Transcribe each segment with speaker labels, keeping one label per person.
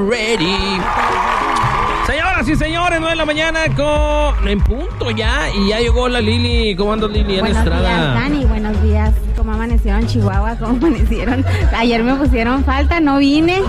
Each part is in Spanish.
Speaker 1: Ready. Señoras y señores, 9 de la mañana en punto ya. Y ya llegó la Lili. ¿Cómo andas, Lili?
Speaker 2: Buenos días, Dani. Buenos días. ¿Cómo amanecieron Chihuahua? ¿Cómo amanecieron? Ayer me pusieron falta, no vine.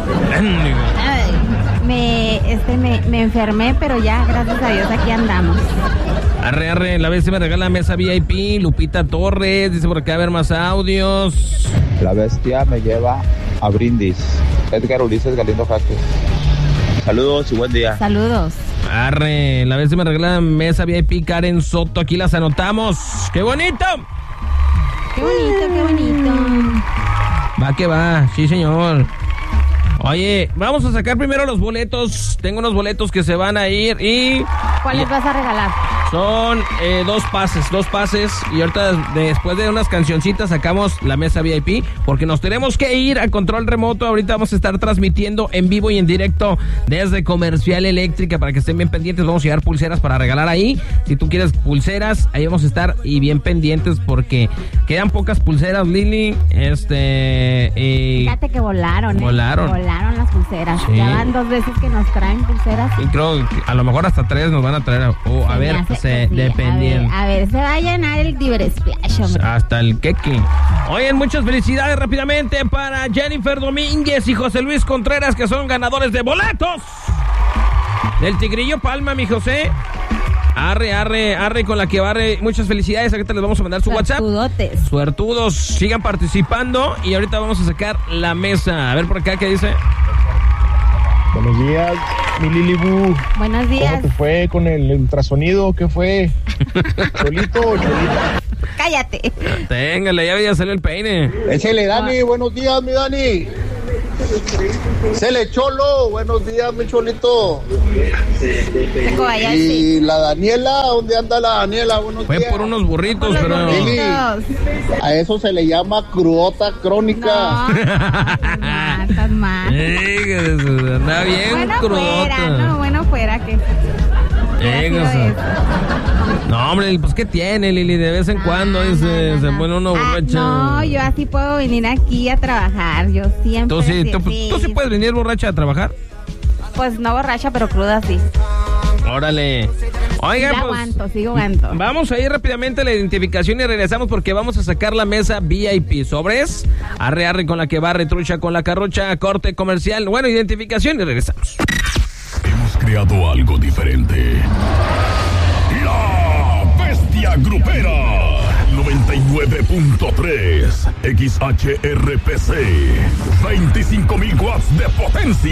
Speaker 2: Me enfermé, pero ya, gracias a Dios, aquí andamos.
Speaker 1: Arre, la vez se me regala mesa VIP. Lupita Torres, dice por acá, a ver más audios.
Speaker 3: La bestia me lleva a Brindis. Edgar Ulises Galindo Jaques. Saludos y buen día.
Speaker 2: Saludos.
Speaker 1: Arre, la vez se me regala mesa VIP. Karen Soto, aquí las anotamos. ¡Qué bonito!
Speaker 2: ¡Qué bonito, qué bonito!
Speaker 1: Va que va, sí señor. Oye, vamos a sacar primero los boletos. Tengo unos boletos que se van a ir y...
Speaker 2: ¿Cuáles vas a regalar?
Speaker 1: Son dos pases. Y ahorita, después de unas cancioncitas, sacamos la mesa VIP. Porque nos tenemos que ir a control remoto. Ahorita vamos a estar transmitiendo en vivo y en directo desde Comercial Eléctrica. Para que estén bien pendientes, vamos a llevar pulseras para regalar ahí. Si tú quieres pulseras, ahí vamos a estar y bien pendientes. Porque quedan pocas pulseras, Lili.
Speaker 2: Fíjate que volaron. Volaron las pulseras. Sí. Ya van 2 veces que nos traen pulseras.
Speaker 1: Y creo que a lo mejor hasta 3 nos van a traer. A ver, dependiendo.
Speaker 2: A ver, se va a llenar el Diversplash, hombre.
Speaker 1: Hasta el queque. Oigan, muchas felicidades rápidamente para Jennifer Domínguez y José Luis Contreras, que son ganadores de boletos del Tigrillo Palma, mi José. Arre con la que barre. Muchas felicidades. Ahorita les vamos a mandar su WhatsApp. Suertudos. Sigan participando y ahorita vamos a sacar la mesa. A ver por acá, ¿qué dice?
Speaker 4: Buenos días, mi Lilibu.
Speaker 2: Buenos días.
Speaker 4: ¿Cómo te fue con el ultrasonido? ¿Qué fue? ¿Cholito o cholita?
Speaker 2: Cállate.
Speaker 1: Téngale, ya salió el peine.
Speaker 5: Échale, Dani. Buenos días, mi Dani. Sele Cholo, buenos días, mi Cholito. Y la Daniela, ¿dónde anda la Daniela? Buenos días.
Speaker 1: Fue por unos burritos, pero...
Speaker 5: Lili, a eso se le llama crudota crónica.
Speaker 2: No, estás mal.
Speaker 1: Anda bien crudota.
Speaker 2: Bueno fuera que...
Speaker 1: No, hombre, pues ¿qué tiene, Lili? De vez en cuando se pone uno borracha.
Speaker 2: No, yo así puedo venir aquí a trabajar. Yo siempre.
Speaker 1: ¿Tú sí puedes venir borracha a trabajar?
Speaker 2: Pues no borracha, pero cruda sí.
Speaker 1: Órale. Oigan,
Speaker 2: sigo aguanto.
Speaker 1: Vamos a ir rápidamente a la identificación y regresamos porque vamos a sacar la mesa VIP. ¿Sobres? Arre con la que barre, trucha con la carrocha, corte comercial. Bueno, identificación y regresamos.
Speaker 6: Hemos creado algo diferente. La Bestia Grupera 99.3 XHRPC 25,000 watts de potencia.